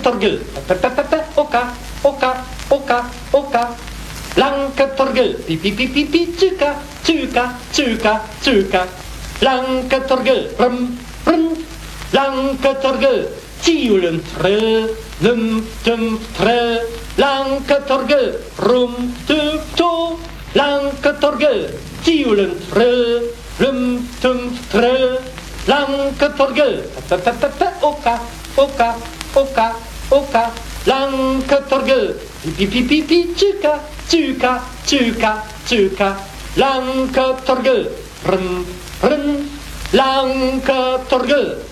Lanketorgel, oka, oka, oka, oka. Lanketorgel, pipi pipi pipi, tjuka, tjuka, tjuka, tjuka. Lanketorgel, rum, rum. Lanketorgel, tjulen trö, lum, tum, trö. Lanketorgel, rum, tum, to. Lanketorgel, tjulen trö, lum, tum, trö. Lanketorgel, oka, oka, oka, oka. Lanketorgel, pipi pipi pipi, tjuka, tjuka, tjuka, tjuka. Lanketorgel, run, run. Lanketorgel.